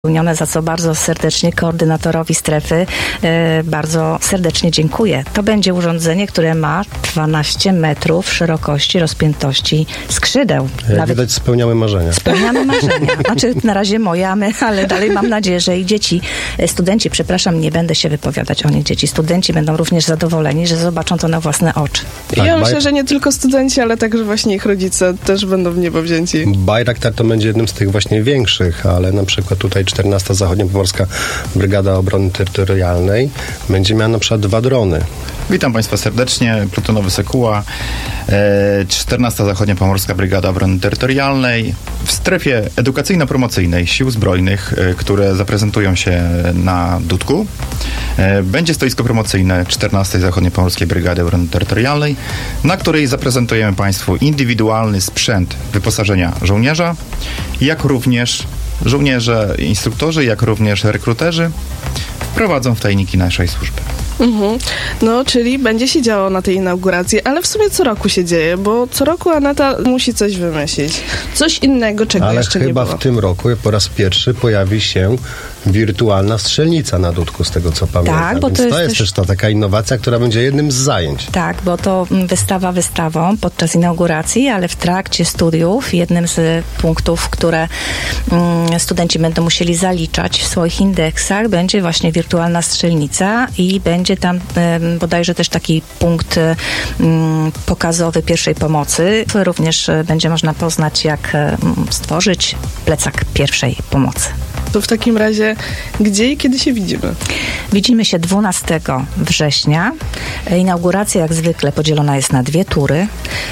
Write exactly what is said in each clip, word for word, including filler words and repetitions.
Spełnione, za co bardzo serdecznie koordynatorowi strefy e, bardzo serdecznie dziękuję. To będzie urządzenie, które ma dwanaście metrów szerokości, rozpiętości skrzydeł. Jak Nawet widać, spełniamy marzenia. Spełniamy marzenia. Znaczy na razie moja, my, ale dalej mam nadzieję, że i dzieci, studenci, przepraszam, nie będę się wypowiadać o nich, dzieci, studenci będą również zadowoleni, że zobaczą to na własne oczy. Tak, ja baj... myślę, że nie tylko studenci, ale także właśnie ich rodzice też będą w niebo wzięci. Bayraktar to będzie jednym z tych właśnie większych, ale na przykład tutaj czternasta Zachodniopomorska Brygada Obrony Terytorialnej będzie miała na przykład dwa drony. Witam Państwa serdecznie, plutonowy Sekuła, czternasta Zachodniopomorska Brygada Obrony Terytorialnej w strefie edukacyjno-promocyjnej Sił Zbrojnych, które zaprezentują się na Dudku. Będzie stoisko promocyjne czternastej Zachodniopomorskiej Brygady Obrony Terytorialnej, na której zaprezentujemy Państwu indywidualny sprzęt wyposażenia żołnierza, jak również żołnierze, instruktorzy, jak również rekruterzy wprowadzą w tajniki naszej służby. Mhm. No, czyli będzie się działo na tej inauguracji, ale w sumie co roku się dzieje, bo co roku Aneta musi coś wymyślić. Coś innego, czego ale jeszcze nie było. Ale chyba w tym roku po raz pierwszy pojawi się wirtualna strzelnica na Dudku, z tego co pamiętam. Tak, bo Więc to jest, to jest też ta taka innowacja, która będzie jednym z zajęć. Tak, bo to wystawa wystawą podczas inauguracji, ale w trakcie studiów jednym z punktów, które mm, studenci będą musieli zaliczać w swoich indeksach, będzie właśnie wirtualna strzelnica i będzie tam y, bodajże też taki punkt y, pokazowy pierwszej pomocy. Również y, będzie można poznać, jak y, stworzyć plecak pierwszej pomocy. To w takim razie gdzie i kiedy się widzimy? Widzimy się dwunastego września. Inauguracja jak zwykle podzielona jest na dwie tury.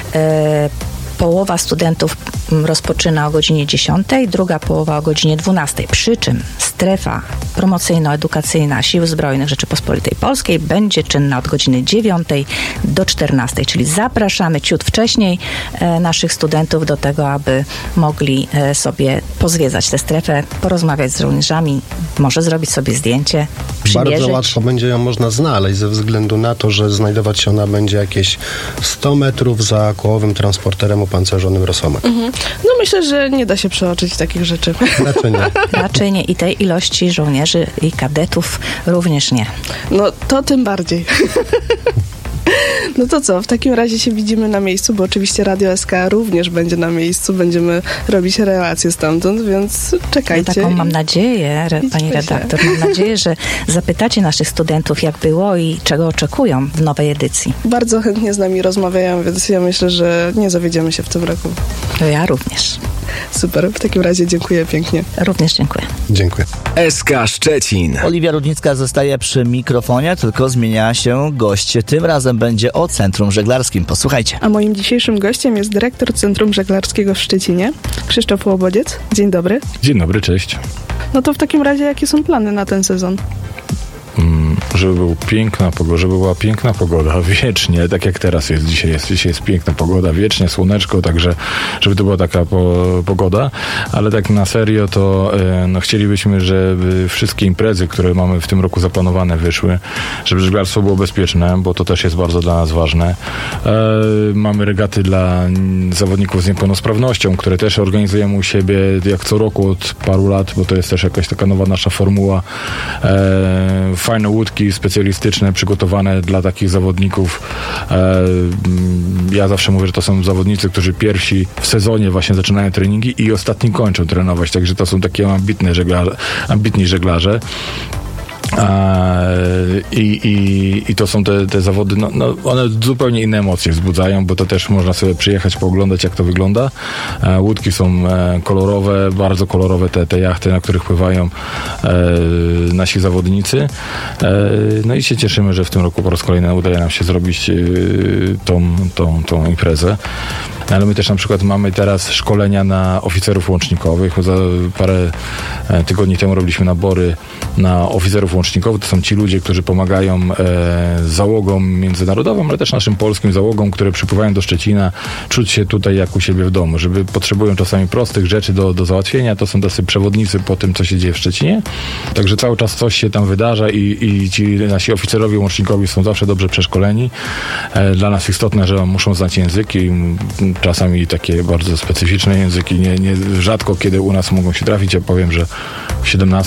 Połowa studentów rozpoczyna o godzinie dziesiątej, druga połowa o godzinie dwunastej. Przy czym strefa promocyjno-edukacyjna Sił Zbrojnych Rzeczypospolitej Polskiej będzie czynna od godziny dziewiątej do czternastej, czyli zapraszamy ciut wcześniej e, naszych studentów do tego, aby mogli e, sobie pozwiedzać tę strefę, porozmawiać z żołnierzami, może zrobić sobie zdjęcie, przymierzyć. Bardzo łatwo będzie ją można znaleźć ze względu na to, że znajdować się ona będzie jakieś sto metrów za kołowym transporterem opancerzonym Rosomak. Mhm. No myślę, że nie da się przeoczyć takich rzeczy. Raczej nie. Raczej nie. I tej ilości żołnierzy i kadetów również nie. No to tym bardziej. No to co, w takim razie się widzimy na miejscu, bo oczywiście Radio S K również będzie na miejscu, będziemy robić relacje stamtąd, więc czekajcie. Ja taką mam nadzieję, re, pani redaktor, mam nadzieję, że zapytacie naszych studentów, jak było i czego oczekują w nowej edycji. Bardzo chętnie z nami rozmawiają, więc ja myślę, że nie zawiedziemy się w tym roku. To ja również. Super, w takim razie dziękuję pięknie. Również dziękuję. Dziękuję. S K Szczecin. Oliwia Rudnicka zostaje przy mikrofonie, tylko zmienia się gość. Tym razem będzie o Centrum Żeglarskim. Posłuchajcie. A moim dzisiejszym gościem jest dyrektor Centrum Żeglarskiego w Szczecinie, Krzysztof Łobodziec. Dzień dobry. Dzień dobry, cześć. No to w takim razie jakie są plany na ten sezon? Mm, żeby był piękna pogoda, żeby była piękna pogoda wiecznie, tak jak teraz jest dzisiaj. Jest, dzisiaj jest piękna pogoda, wiecznie, słoneczko, także żeby to była taka po, pogoda, ale tak na serio to e, no, chcielibyśmy, żeby wszystkie imprezy, które mamy w tym roku zaplanowane, wyszły, żeby żeglarstwo było bezpieczne, bo to też jest bardzo dla nas ważne. E, mamy regaty dla zawodników z niepełnosprawnością, które też organizujemy u siebie jak co roku od paru lat, bo to jest też jakaś taka nowa nasza formuła. E, fajne łódki specjalistyczne, przygotowane dla takich zawodników. Ja zawsze mówię, że to są zawodnicy, którzy pierwsi w sezonie właśnie zaczynają treningi i ostatni kończą trenować, także to są takie ambitne żeglarze, ambitni żeglarze. I, i, i to są te, te zawody, no, no one zupełnie inne emocje wzbudzają, bo to też można sobie przyjechać, pooglądać, jak to wygląda. E, łódki są e, kolorowe, bardzo kolorowe te, te jachty, na których pływają e, nasi zawodnicy. E, no i się cieszymy, że w tym roku po raz kolejny udaje nam się zrobić e, tą, tą, tą imprezę. Ale my też na przykład mamy teraz szkolenia na oficerów łącznikowych. Za parę tygodni temu robiliśmy nabory na oficerów łącznikowych. To są ci ludzie, którzy pomagają e, załogom międzynarodowym, ale też naszym polskim załogom, które przypływają do Szczecina, czuć się tutaj jak u siebie w domu, żeby potrzebują czasami prostych rzeczy do, do załatwienia. To są tacy przewodnicy po tym, co się dzieje w Szczecinie. Także cały czas coś się tam wydarza i, i ci nasi oficerowie łącznikowi są zawsze dobrze przeszkoleni. E, dla nas istotne, że muszą znać języki. czasami takie bardzo specyficzne języki, nie, nie, rzadko kiedy u nas mogą się trafić. Ja powiem, że w siedemnastym